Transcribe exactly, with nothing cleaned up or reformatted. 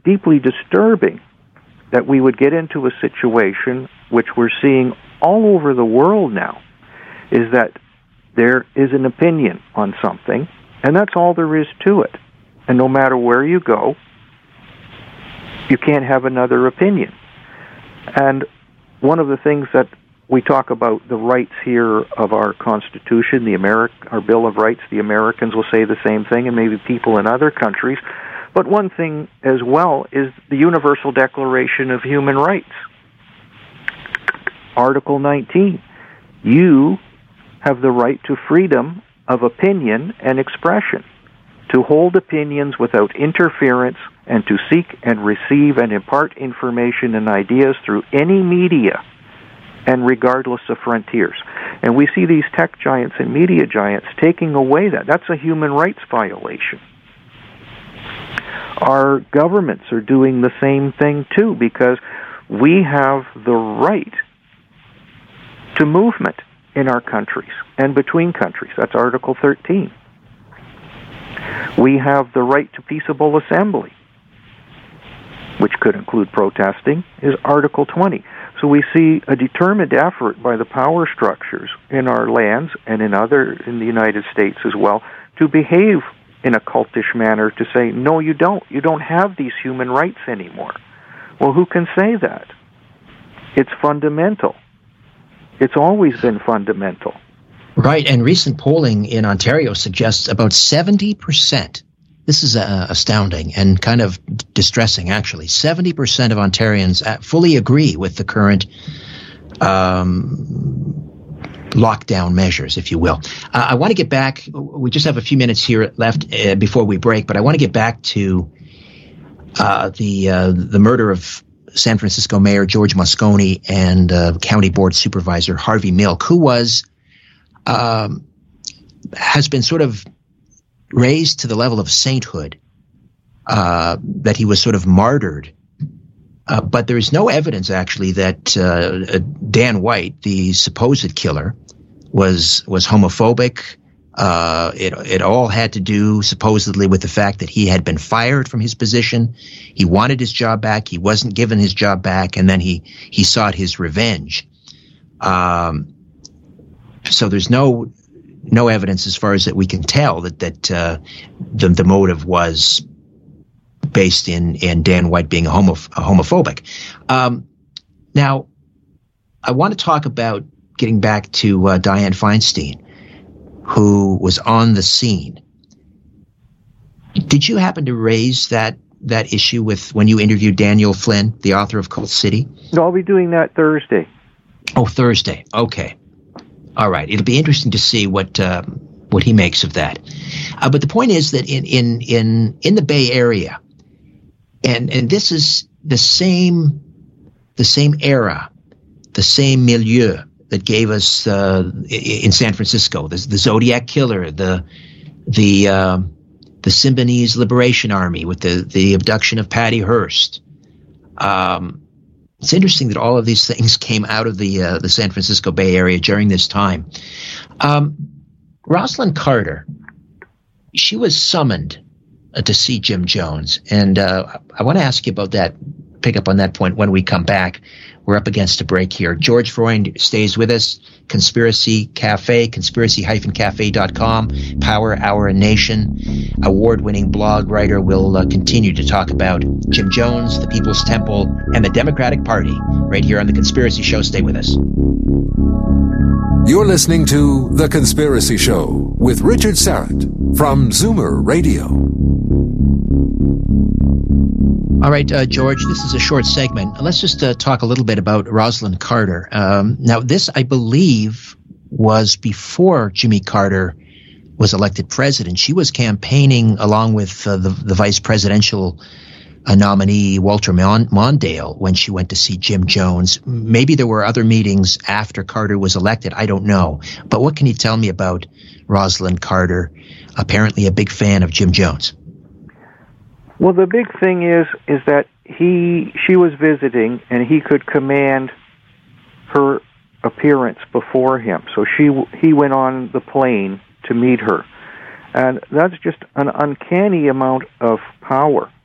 deeply disturbing that we would get into a situation which we're seeing all over the world now, is that there is an opinion on something, and that's all there is to it. And no matter where you go, you can't have another opinion. And one of the things that we talk about, the rights here of our Constitution, the Ameri- our Bill of Rights, the Americans will say the same thing, and maybe people in other countries. But one thing as well is the Universal Declaration of Human Rights. Article nineteen. You have the right to freedom of opinion and expression, to hold opinions without interference, and to seek and receive and impart information and ideas through any media, and regardless of frontiers. And we see these tech giants and media giants taking away that. That's a human rights violation. Our governments are doing the same thing too, because we have the right to movement in our countries and between countries. That's Article thirteen. We have the right to peaceable assembly, which could include protesting, is Article twenty. So we see a determined effort by the power structures in our lands and in other in the United States as well to behave in a cultish manner, to say, no, you don't. You don't have these human rights anymore. Well, who can say that? It's fundamental. It's always been fundamental. Right, and recent polling in Ontario suggests about seventy percent. This is uh, astounding and kind of distressing, actually. seventy percent of Ontarians fully agree with the current um, lockdown measures, if you will. Uh, I want to get back. We just have a few minutes here left uh, before we break, but I want to get back to uh, the uh, the murder of San Francisco Mayor George Moscone and uh, County Board Supervisor Harvey Milk, who was um, has been sort of raised to the level of sainthood, uh, that he was sort of martyred. Uh, but there is no evidence, actually, that uh, Dan White, the supposed killer, was was homophobic. Uh, it it all had to do supposedly with the fact that he had been fired from his position. He wanted his job back. He wasn't given his job back, and then he he sought his revenge. Um, so there's no no evidence, as far as that we can tell, that that uh, the the motive was based in in Dan White being a, homo, a homophobic. Um, now, I want to talk about getting back to uh, Dianne Feinstein, who was on the scene. Did you happen to raise that that issue with when you interviewed Daniel Flynn, the author of Cult City? No, I'll be doing that Thursday. Oh, Thursday. Okay. All right. It'll be interesting to see what uh, what he makes of that. Uh, but the point is that in in in in the Bay Area, and and this is the same the same era, the same milieu that gave us uh, in San Francisco, the, the Zodiac Killer, the the uh, the Symbionese Liberation Army with the, the abduction of Patty Hearst. Um, it's interesting that all of these things came out of the uh, the San Francisco Bay Area during this time. Um, Rosalynn Carter, she was summoned uh, to see Jim Jones, and uh, I want to ask you about that. Pick up on that point when we come back. We're up against a break here. George Freund stays with us. Conspiracy Cafe, conspiracy dash cafe dot com, Power Hour Nation, award-winning blog writer, will uh, continue to talk about Jim Jones, the People's Temple, and the Democratic Party right here on The Conspiracy Show. Stay with us. You're listening to The Conspiracy Show with Richard Syrett from Zoomer Radio. All right, uh, George, this is a short segment. Let's just uh, talk a little bit about Rosalynn Carter. Um, now, this, I believe, was before Jimmy Carter was elected president. She was campaigning along with uh, the, the vice presidential uh, nominee, Walter Mon- Mondale, when she went to see Jim Jones. Maybe there were other meetings after Carter was elected. I don't know. But what can you tell me about Rosalynn Carter, apparently a big fan of Jim Jones? Well, the big thing is is that he she was visiting, and he could command her appearance before him. So she he went on the plane to meet her, and that's just an uncanny amount of power